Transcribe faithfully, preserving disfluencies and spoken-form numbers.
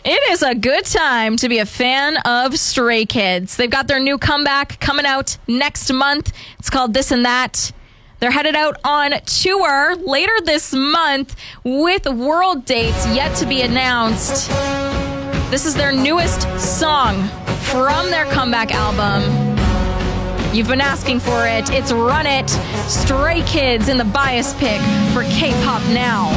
It is a good time to be a fan of Stray Kids. They've got their new comeback coming out next month. It's called This and That. They're headed out on tour later this month with world dates yet to be announced. This is their newest song from their comeback album. You've been asking for it. It's Run It. Stray Kids in the bias pick for K-Pop Now.